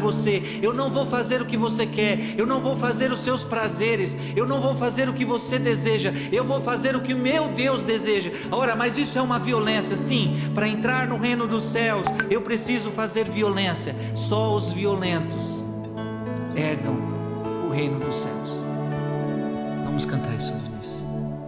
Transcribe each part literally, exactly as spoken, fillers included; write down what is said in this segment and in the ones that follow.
você, eu não vou fazer o que você quer, eu não vou fazer os seus prazeres, eu não vou fazer o que você deseja, eu vou fazer o que o meu Deus deseja. Ora, mas isso é uma violência, sim. Para entrar no reino dos céus, eu preciso fazer violência. Só os violentos herdam o reino dos céus. Vamos cantar isso no início.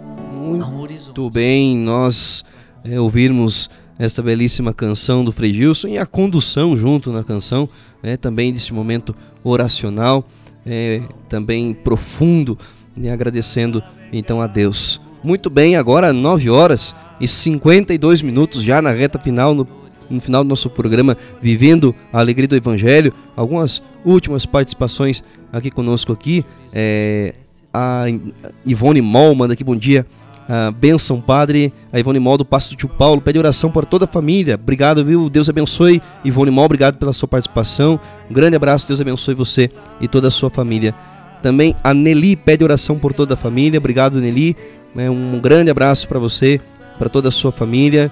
Muito bem, nós é, ouvirmos esta belíssima canção do Frei Gilson e a condução junto na canção, é, também desse momento oracional, é, também profundo, e agradecendo então a Deus. Muito bem, agora nove horas e cinquenta e dois minutos, já na reta final, no, no final do nosso programa, Vivendo a Alegria do Evangelho. Algumas últimas participações aqui conosco aqui, é, a Ivone Mol manda aqui, bom dia, a bênção, padre. A Ivone Mol do Passo do Tio Paulo pede oração por toda a família. Obrigado, viu? Deus abençoe, Ivone Mol, obrigado pela sua participação. Um grande abraço, Deus abençoe você e toda a sua família. Também a Nelly pede oração por toda a família. Obrigado, Nelly. Um grande abraço para você, para toda a sua família.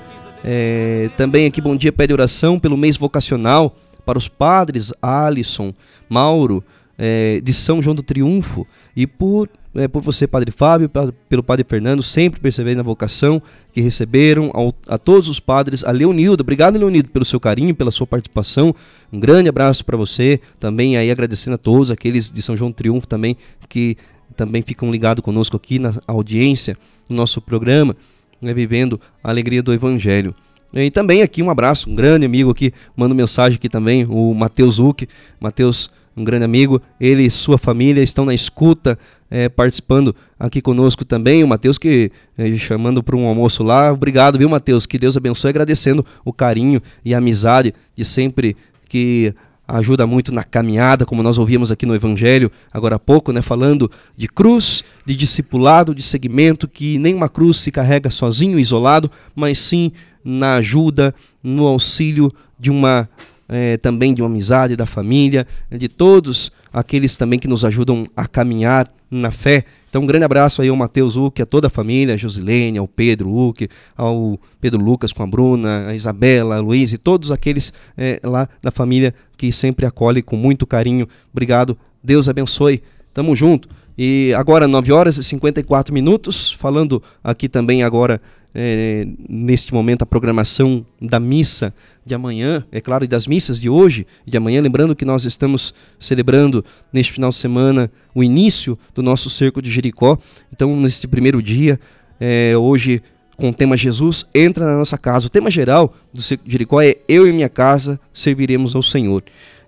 É, também aqui, bom dia, pede oração pelo mês vocacional para os padres Alisson, Mauro, é, de São João do Triunfo, e por, é, por você, Padre Fábio, pelo Padre Fernando, sempre percebendo na vocação que receberam, ao, a todos os padres, a Leonildo. Obrigado, Leonildo, pelo seu carinho, pela sua participação. Um grande abraço para você. Também aí agradecendo a todos aqueles de São João do Triunfo também, que também ficam ligados conosco aqui na audiência, no nosso programa, né, Vivendo a Alegria do Evangelho. E também aqui um abraço, um grande amigo aqui, manda mensagem aqui também, o Matheus Huck. Matheus, um grande amigo, ele e sua família estão na escuta, é, participando aqui conosco também. O Matheus que é, chamando para um almoço lá. Obrigado, viu, Matheus? Que Deus abençoe, agradecendo o carinho e a amizade de sempre, que ajuda muito na caminhada, como nós ouvimos aqui no Evangelho agora há pouco, né, falando de cruz, de discipulado, de seguimento, que nenhuma cruz se carrega sozinho, isolado, mas sim na ajuda, no auxílio de uma é, também de uma amizade, da família, de todos aqueles também que nos ajudam a caminhar na fé. Então um grande abraço aí ao Matheus Huck, a toda a família, a Josilene, ao Pedro Huck, ao Pedro Lucas com a Bruna, a Isabela, a Luiz e todos aqueles é, lá da família que sempre acolhe com muito carinho. Obrigado, Deus abençoe, tamo junto. E agora nove horas e cinquenta e quatro minutos, falando aqui também agora, é, neste momento, a programação da missa de amanhã, é claro, e das missas de hoje e de amanhã, lembrando que nós estamos celebrando neste final de semana o início do nosso Cerco de Jericó. Então, neste primeiro dia, é, hoje, com o tema Jesus entra na nossa casa. O tema geral do Cerco de Jericó é Eu e minha casa serviremos ao Senhor.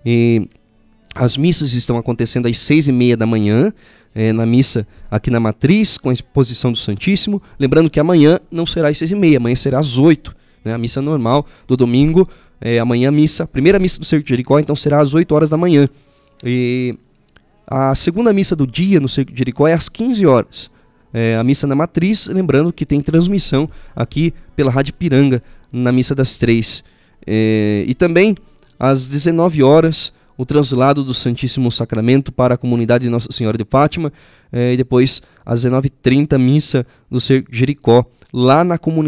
E as missas estão acontecendo às seis e meia da manhã, é, na missa aqui na Matriz, com a exposição do Santíssimo. Lembrando que amanhã não será às seis e meia, amanhã será às oito, né, a missa normal do domingo. É, amanhã a missa, a primeira missa do Cerco de Jericó, então será às oito horas da manhã. E a segunda missa do dia no Cerco de Jericó é às quinze horas. É, a missa na Matriz, lembrando que tem transmissão aqui pela Rádio Piranga, na missa das três. É, e também às dezenove horas, o translado do Santíssimo Sacramento para a comunidade de Nossa Senhora de Fátima, é, e depois às dezenove e trinta, missa do Cerco de Jericó, lá na comunidade